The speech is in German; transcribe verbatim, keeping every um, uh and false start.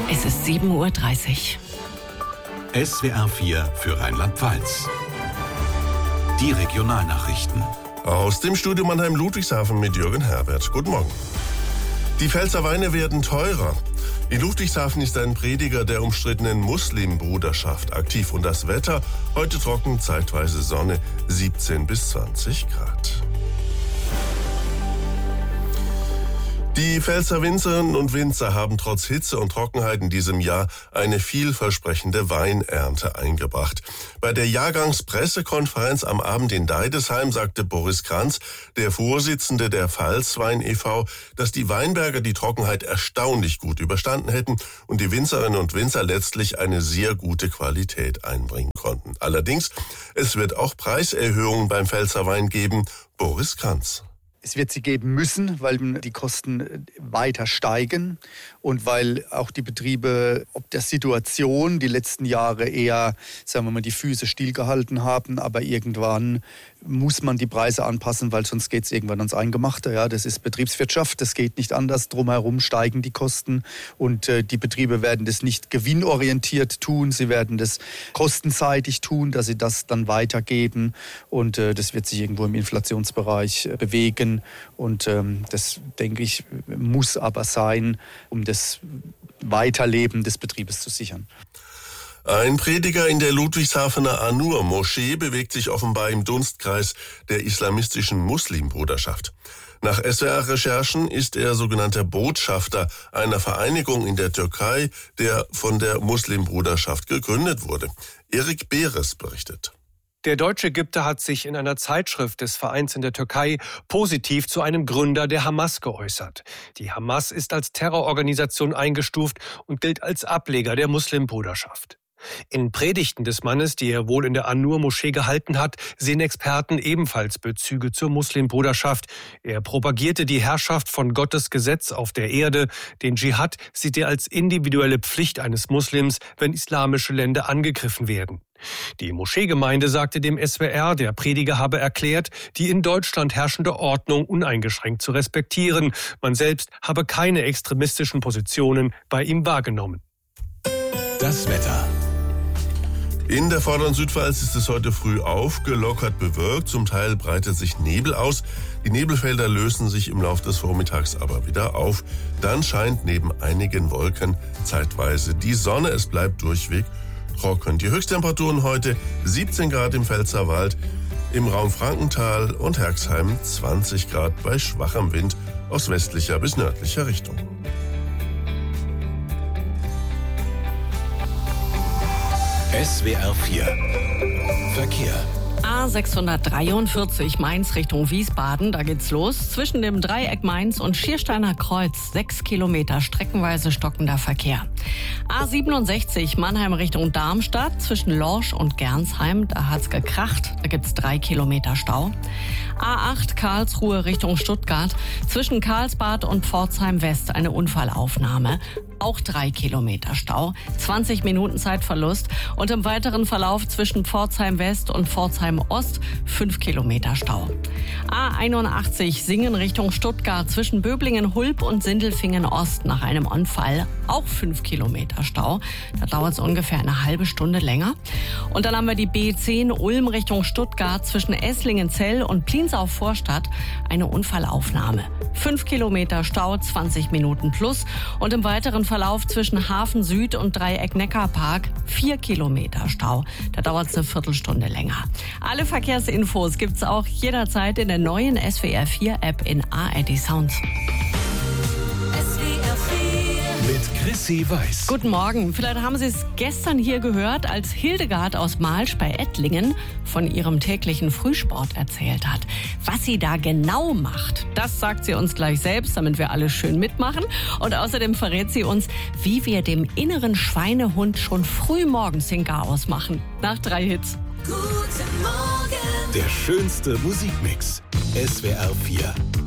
Es ist sieben Uhr dreißig. S W R vier für Rheinland-Pfalz. Die Regionalnachrichten. Aus dem Studio Mannheim-Ludwigshafen mit Jürgen Herbert. Guten Morgen. Die Pfälzer Weine werden teurer. In Ludwigshafen ist ein Prediger der umstrittenen Muslimbruderschaft aktiv und das Wetter heute trocken, zeitweise Sonne, siebzehn bis zwanzig Grad. Die Pfälzer Winzerinnen und Winzer haben trotz Hitze und Trockenheit in diesem Jahr eine vielversprechende Weinernte eingebracht. Bei der Jahrgangspressekonferenz am Abend in Deidesheim sagte Boris Kranz, der Vorsitzende der Pfalzwein e V, dass die Weinberger die Trockenheit erstaunlich gut überstanden hätten und die Winzerinnen und Winzer letztlich eine sehr gute Qualität einbringen konnten. Allerdings, es wird auch Preiserhöhungen beim Pfälzer Wein geben. Boris Kranz. Es wird sie geben müssen, weil die Kosten weiter steigen und weil auch die Betriebe ob der Situation die letzten Jahre eher, sagen wir mal, die Füße stillgehalten haben. Aber irgendwann muss man die Preise anpassen, weil sonst geht es irgendwann ans Eingemachte. Ja, das ist Betriebswirtschaft, das geht nicht anders. Drumherum steigen die Kosten und äh, die Betriebe werden das nicht gewinnorientiert tun. Sie werden das kostenseitig tun, dass sie das dann weitergeben. Und äh, das wird sich irgendwo im Inflationsbereich äh, bewegen. Und ähm, das, denke ich, muss aber sein, um das Weiterleben des Betriebes zu sichern. Ein Prediger in der Ludwigshafener An-Nur-Moschee bewegt sich offenbar im Dunstkreis der islamistischen Muslimbruderschaft. Nach S W R-Recherchen ist er sogenannter Botschafter einer Vereinigung in der Türkei, der von der Muslimbruderschaft gegründet wurde. Erik Beres berichtet. Der deutsche Ägypter hat sich in einer Zeitschrift des Vereins in der Türkei positiv zu einem Gründer der Hamas geäußert. Die Hamas ist als Terrororganisation eingestuft und gilt als Ableger der Muslimbruderschaft. In Predigten des Mannes, die er wohl in der An-Nur-Moschee gehalten hat, sehen Experten ebenfalls Bezüge zur Muslimbruderschaft. Er propagierte die Herrschaft von Gottes Gesetz auf der Erde. Den Dschihad sieht er als individuelle Pflicht eines Muslims, wenn islamische Länder angegriffen werden. Die Moscheegemeinde sagte dem S W R, der Prediger habe erklärt, die in Deutschland herrschende Ordnung uneingeschränkt zu respektieren. Man selbst habe keine extremistischen Positionen bei ihm wahrgenommen. Das Wetter. In der vorderen Südpfalz ist es heute früh aufgelockert bewölkt. Zum Teil breitet sich Nebel aus. Die Nebelfelder lösen sich im Laufe des Vormittags aber wieder auf. Dann scheint neben einigen Wolken zeitweise die Sonne. Es bleibt durchweg trocken. Die Höchsttemperaturen heute siebzehn Grad im Pfälzerwald, im Raum Frankenthal und Herxheim zwanzig Grad bei schwachem Wind aus westlicher bis nördlicher Richtung. S W R vier Verkehr. A sechshundertdreiundvierzig Mainz Richtung Wiesbaden, da geht's los. Zwischen dem Dreieck Mainz und Schiersteiner Kreuz, sechs Kilometer streckenweise stockender Verkehr. A siebenundsechzig Mannheim Richtung Darmstadt, zwischen Lorsch und Gernsheim, da hat's gekracht, da gibt's drei Kilometer Stau. A acht Karlsruhe Richtung Stuttgart, zwischen Karlsbad und Pforzheim West eine Unfallaufnahme. Auch drei Kilometer Stau, zwanzig Minuten Zeitverlust und im weiteren Verlauf zwischen Pforzheim West und Pforzheim Ost fünf Kilometer Stau. A einundachtzig Singen Richtung Stuttgart, zwischen Böblingen-Hulb und Sindelfingen Ost nach einem Unfall auch fünf Kilometer Stau. Da dauert es ungefähr eine halbe Stunde länger. Und dann haben wir die B zehn Ulm Richtung Stuttgart, zwischen Esslingen-Zell und Pliensau-Vorstadt eine Unfallaufnahme. fünf Kilometer Stau, zwanzig Minuten plus und im weiteren Verlauf zwischen Hafen Süd und Dreieck Neckarpark vier Kilometer Stau. Da dauert es eine Viertelstunde länger. Alle Verkehrsinfos gibt's auch jederzeit in der neuen S W R vier App in A R D Sound. Mit Chrissy Weiß. Guten Morgen. Vielleicht haben Sie es gestern hier gehört, als Hildegard aus Malsch bei Ettlingen von ihrem täglichen Frühsport erzählt hat. Was sie da genau macht, das sagt sie uns gleich selbst, damit wir alle schön mitmachen. Und außerdem verrät sie uns, wie wir dem inneren Schweinehund schon früh morgens den Garaus machen. Nach drei Hits. Guten Morgen. Der schönste Musikmix. S W R vier.